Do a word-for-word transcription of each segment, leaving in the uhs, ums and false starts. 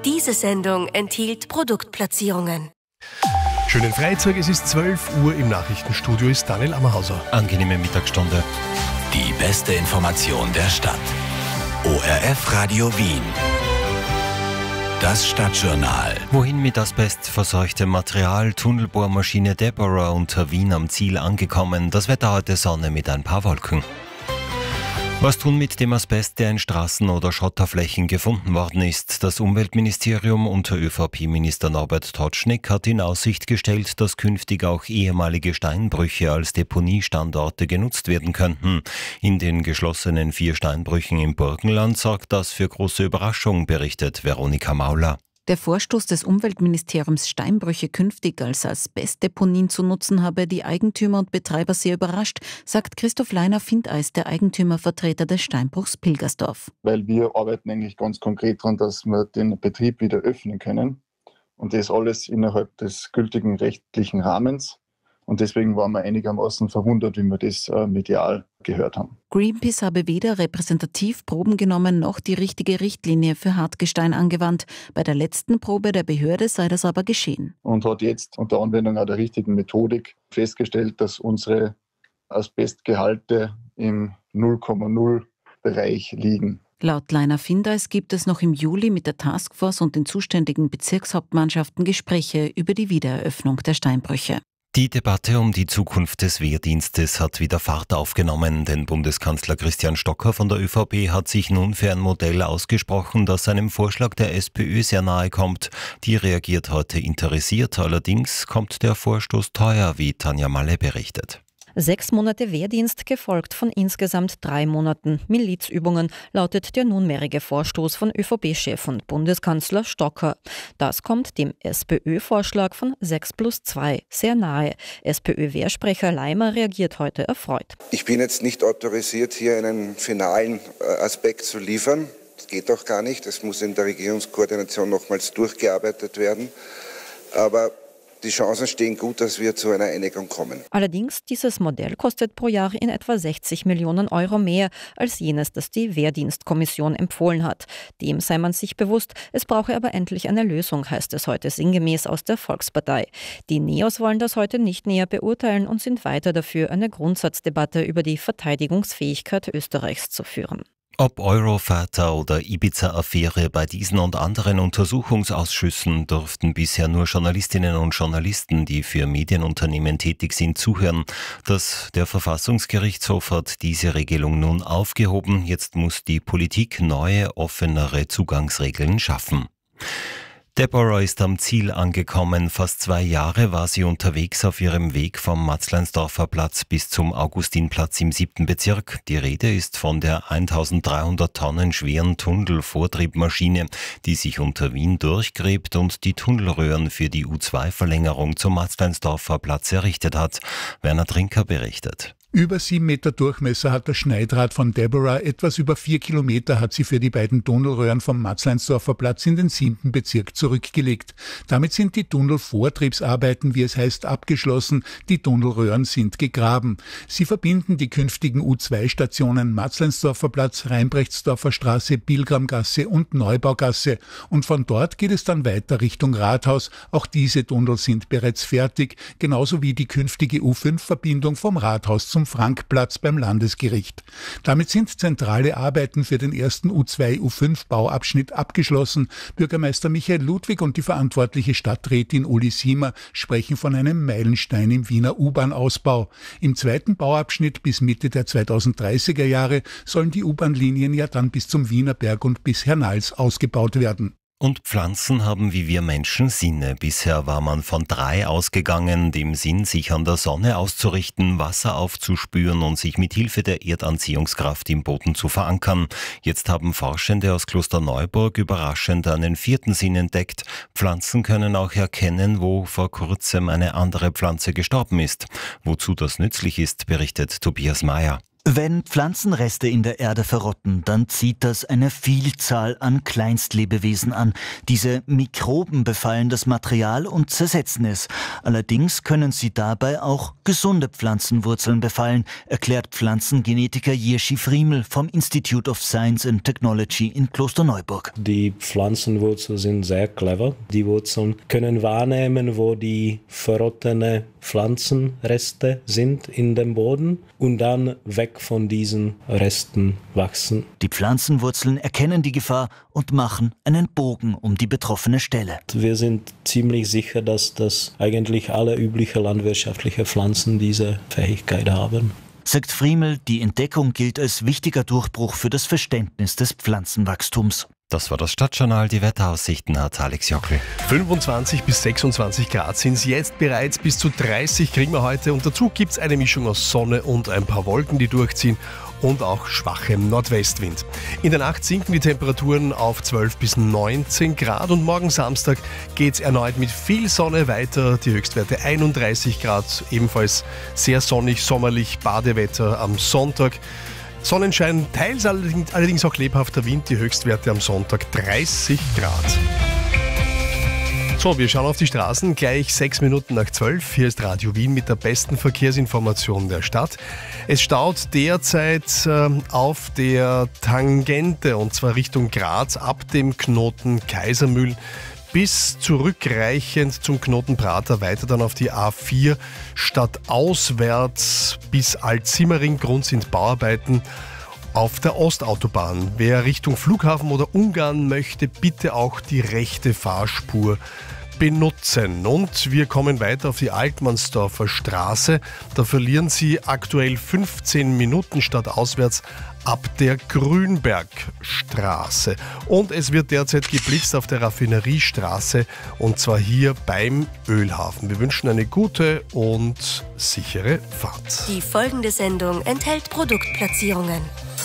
Diese Sendung enthielt Produktplatzierungen. Schönen Freitag, es ist zwölf Uhr, im Nachrichtenstudio ist Daniel Ammerhauser. Angenehme Mittagsstunde. Die beste Information der Stadt. O R F Radio Wien. Das Stadtjournal. Wohin mit asbestverseuchtem Material? Tunnelbohrmaschine Deborah unter Wien am Ziel angekommen. Das Wetter heute Sonne mit ein paar Wolken. Was tun mit dem Asbest, der in Straßen oder Schotterflächen gefunden worden ist? Das Umweltministerium unter ÖVP-Minister Norbert Totschnig hat in Aussicht gestellt, dass künftig auch ehemalige Steinbrüche als Deponiestandorte genutzt werden könnten. In den geschlossenen vier Steinbrüchen im Burgenland sorgt das für große Überraschung, berichtet Veronika Mauler. Der Vorstoß des Umweltministeriums, Steinbrüche künftig als Asbestdeponien zu nutzen, habe die Eigentümer und Betreiber sehr überrascht, sagt Christoph Leiner-Findeis, der Eigentümervertreter des Steinbruchs Pilgersdorf. Weil wir arbeiten eigentlich ganz konkret daran, dass wir den Betrieb wieder öffnen können. Und das alles innerhalb des gültigen rechtlichen Rahmens. Und deswegen waren wir einigermaßen verwundert, wie wir das äh, medial gehört haben. Greenpeace habe weder repräsentativ Proben genommen noch die richtige Richtlinie für Hartgestein angewandt. Bei der letzten Probe der Behörde sei das aber geschehen. Und hat jetzt unter Anwendung auch der richtigen Methodik festgestellt, dass unsere Asbestgehalte im null Komma null Bereich liegen. Laut Leiner-Findeis gibt es noch im Juli mit der Taskforce und den zuständigen Bezirkshauptmannschaften Gespräche über die Wiedereröffnung der Steinbrüche. Die Debatte um die Zukunft des Wehrdienstes hat wieder Fahrt aufgenommen, denn Bundeskanzler Christian Stocker von der ÖVP hat sich nun für ein Modell ausgesprochen, das einem Vorschlag der SPÖ sehr nahe kommt. Die reagiert heute interessiert, allerdings kommt der Vorstoß teuer, wie Tanja Malle berichtet. Sechs Monate Wehrdienst, gefolgt von insgesamt drei Monaten Milizübungen, lautet der nunmehrige Vorstoß von ÖVP-Chef und Bundeskanzler Stocker. Das kommt dem SPÖ-Vorschlag von sechs plus zwei sehr nahe. SPÖ-Wehrsprecher Leimer reagiert heute erfreut. Ich bin jetzt nicht autorisiert, hier einen finalen Aspekt zu liefern. Das geht auch gar nicht. Das muss in der Regierungskoordination nochmals durchgearbeitet werden. Aber die Chancen stehen gut, dass wir zu einer Einigung kommen. Allerdings, dieses Modell kostet pro Jahr in etwa sechzig Millionen Euro mehr als jenes, das die Wehrdienstkommission empfohlen hat. Dem sei man sich bewusst, es brauche aber endlich eine Lösung, heißt es heute sinngemäß aus der Volkspartei. Die Neos wollen das heute nicht näher beurteilen und sind weiter dafür, eine Grundsatzdebatte über die Verteidigungsfähigkeit Österreichs zu führen. Ob Eurovator oder Ibiza-Affäre, bei diesen und anderen Untersuchungsausschüssen durften bisher nur Journalistinnen und Journalisten, die für Medienunternehmen tätig sind, zuhören. Das, der Verfassungsgerichtshof hat diese Regelung nun aufgehoben. Jetzt muss die Politik neue, offenere Zugangsregeln schaffen. Deborah ist am Ziel angekommen. Fast zwei Jahre war sie unterwegs auf ihrem Weg vom Matzleinsdorfer Platz bis zum Augustinplatz im siebten Bezirk. Die Rede ist von der eintausenddreihundert Tonnen schweren Tunnelvortriebmaschine, die sich unter Wien durchgräbt und die Tunnelröhren für die U zwei Verlängerung zum Matzleinsdorfer Platz errichtet hat. Werner Trinker berichtet. Über sieben Meter Durchmesser hat das Schneidrad von Deborah, etwas über vier Kilometer hat sie für die beiden Tunnelröhren vom Matzleinsdorfer Platz in den siebten Bezirk zurückgelegt. Damit sind die Tunnelvortriebsarbeiten, wie es heißt, abgeschlossen. Die Tunnelröhren sind gegraben. Sie verbinden die künftigen U zwei Stationen Matzleinsdorfer Platz, Reinbrechtsdorfer Straße, Pilgramgasse und Neubaugasse. Und von dort geht es dann weiter Richtung Rathaus. Auch diese Tunnel sind bereits fertig, genauso wie die künftige U fünf Verbindung vom Rathaus zum Frankplatz beim Landesgericht. Damit sind zentrale Arbeiten für den ersten U zwei U fünf Bauabschnitt abgeschlossen. Bürgermeister Michael Ludwig und die verantwortliche Stadträtin Uli Siemer sprechen von einem Meilenstein im Wiener U-Bahn-Ausbau. Im zweiten Bauabschnitt bis Mitte der zweitausenddreißiger Jahre sollen die U-Bahn-Linien ja dann bis zum Wienerberg und bis Hernals ausgebaut werden. Und Pflanzen haben wie wir Menschen Sinne. Bisher war man von drei ausgegangen, dem Sinn, sich an der Sonne auszurichten, Wasser aufzuspüren und sich mit Hilfe der Erdanziehungskraft im Boden zu verankern. Jetzt haben Forschende aus Klosterneuburg überraschend einen vierten Sinn entdeckt. Pflanzen können auch erkennen, wo vor kurzem eine andere Pflanze gestorben ist. Wozu das nützlich ist, berichtet Tobias Mayer. Wenn Pflanzenreste in der Erde verrotten, dann zieht das eine Vielzahl an Kleinstlebewesen an. Diese Mikroben befallen das Material und zersetzen es. Allerdings können sie dabei auch gesunde Pflanzenwurzeln befallen, erklärt Pflanzengenetiker Jirschi Friemel vom Institute of Science and Technology in Klosterneuburg. Die Pflanzenwurzeln sind sehr clever. Die Wurzeln können wahrnehmen, wo die verrottene Pflanzenreste sind in dem Boden und dann weg von diesen Resten wachsen. Die Pflanzenwurzeln erkennen die Gefahr und machen einen Bogen um die betroffene Stelle. Wir sind ziemlich sicher, dass das eigentlich alle üblichen landwirtschaftlichen Pflanzen diese Fähigkeit haben. Sagt Friemel, die Entdeckung gilt als wichtiger Durchbruch für das Verständnis des Pflanzenwachstums. Das war das Stadtjournal. Die Wetteraussichten hat Alex Jockel. fünfundzwanzig bis sechsundzwanzig Grad sind es jetzt bereits, bis zu dreißig kriegen wir heute. Und dazu gibt es eine Mischung aus Sonne und ein paar Wolken, die durchziehen und auch schwachem Nordwestwind. In der Nacht sinken die Temperaturen auf zwölf bis neunzehn Grad und morgen Samstag geht es erneut mit viel Sonne weiter. Die Höchstwerte einunddreißig Grad, ebenfalls sehr sonnig, sommerlich, Badewetter am Sonntag. Sonnenschein, teils allerdings auch lebhafter Wind, die Höchstwerte am Sonntag dreißig Grad. So, wir schauen auf die Straßen, gleich sechs Minuten nach zwölf. Hier ist Radio Wien mit der besten Verkehrsinformation der Stadt. Es staut derzeit äh, auf der Tangente und zwar Richtung Graz ab dem Knoten Kaisermühl bis zurückreichend zum Knoten Prater, weiter dann auf die A vier stadtauswärts bis Alt-Simmering. Grund sind Bauarbeiten auf der Ostautobahn. Wer Richtung Flughafen oder Ungarn möchte, bitte auch die rechte Fahrspur benutzen. Und wir kommen weiter auf die Altmannsdorfer Straße. Da verlieren Sie aktuell fünfzehn Minuten stadtauswärts ab der Grünbergstraße. Und es wird derzeit geblitzt auf der Raffineriestraße und zwar hier beim Ölhafen. Wir wünschen eine gute und sichere Fahrt. Die folgende Sendung enthält Produktplatzierungen.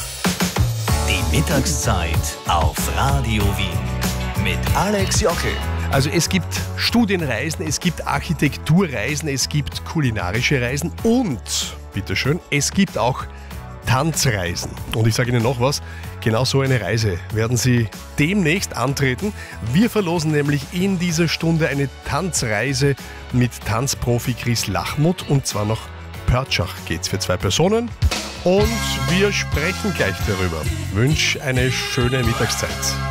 Die Mittagszeit auf Radio Wien mit Alex Jockel. Also es gibt Studienreisen, es gibt Architekturreisen, es gibt kulinarische Reisen und, bitteschön, es gibt auch Tanzreisen. Und ich sage Ihnen noch was, genau so eine Reise werden Sie demnächst antreten. Wir verlosen nämlich in dieser Stunde eine Tanzreise mit Tanzprofi Chris Lachmuth und zwar nach Pörtschach geht's für zwei Personen. Und wir sprechen gleich darüber. Ich wünsche eine schöne Mittagszeit.